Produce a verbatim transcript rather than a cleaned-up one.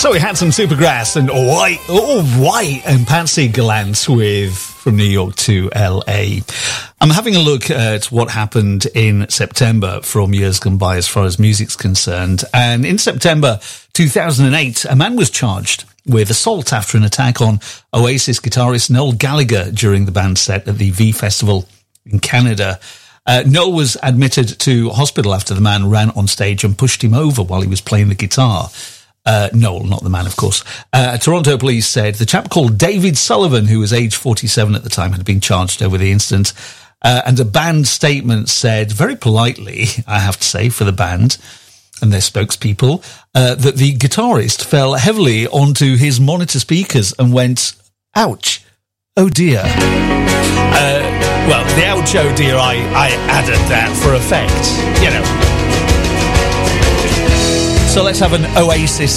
So we had some Supergrass and White, oh, White and Patsy Gallant with From New York to L A. I'm having a look at what happened in September from years gone by as far as music's concerned. And in September two thousand eight, a man was charged with assault after an attack on Oasis guitarist Noel Gallagher during the band's set at the V Festival in Canada. Uh, Noel was admitted to hospital after the man ran on stage and pushed him over while he was playing the guitar. Uh, Noel, not the man, of course. Uh, Toronto police said the chap called David Sullivan, who was age forty-seven at the time, had been charged over the incident. Uh, and a band statement said, very politely, I have to say, for the band and their spokespeople, uh, that the guitarist fell heavily onto his monitor speakers and went, ouch, oh dear. Uh, well, the ouch, oh dear, I, I added that for effect, you know. So let's have an Oasis